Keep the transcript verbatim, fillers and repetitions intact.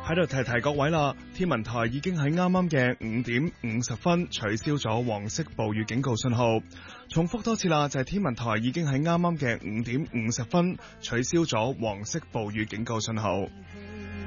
喺度提提各位啦，天文台已經喺啱啱嘅五點五十分取消咗黃色暴雨警告信號。重複多次啦，就係天文台已經喺啱啱嘅五點五十分取消咗黃色暴雨警告信號。